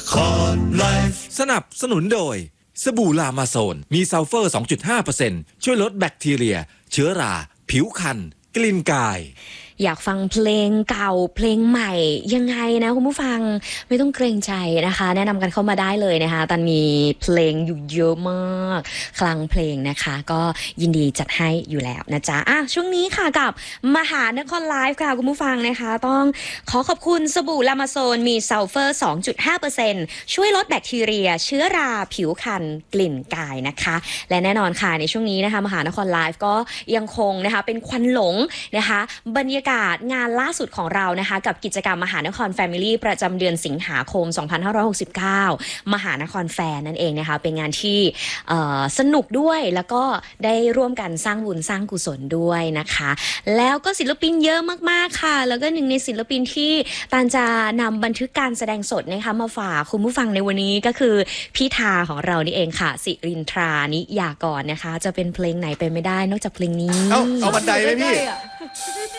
สนับสนุนโดยสบู่ลามาโซนมีซัลเฟอร์ 2.5% ช่วยลดแบคทีเรียเชื้อราผิวคันกลิ่นกายอยากฟังเพลงเก่าเพลงใหม่ยังไงนะคุณผู้ฟังไม่ต้องเกรงใจนะคะแนะนำกันเข้ามาได้เลยนะคะตอนนี้เพลงอยู่เยอะมากคลังเพลงนะคะก็ยินดีจัดให้อยู่แล้วนะจ๊ะช่วงนี้ค่ะกับมหานครไลฟ์ค่ะคุณผู้ฟังนะคะต้องขอขอบคุณสบู่ลามาโซนมีซัลเฟอร์ 2.5% ช่วยลดแบคทีเรียเชื้อราผิวคันกลิ่นกายนะคะและแน่นอนค่ะในช่วงนี้นะคะมหานครไลฟ์ก็ยังคงนะคะเป็นควันหลงนะคะบรรยากาศงานล่าสุดของเรานะคะกับกิจกรรมมหานครแฟมิลี่ประจำเดือนสิงหาคม 2569 มหานครแฟนนั่นเองนะคะเป็นงานที่สนุกด้วยแล้วก็ได้ร่วมกันสร้างบุญสร้างกุศลด้วยนะคะแล้วก็ศิลปินเยอะมากๆค่ะแล้วก็หนึ่งในศิลปินที่ตานจะนำบันทึกการแสดงสดนะคะมาฝากคุณผู้ฟังในวันนี้ก็คือพี่ทาของเรานี่เองค่ะสิรินทรานิยากรนะคะจะเป็นเพลงไหนไปไม่ได้นอกจากเพลงนี้เอาบันไดไหมพี่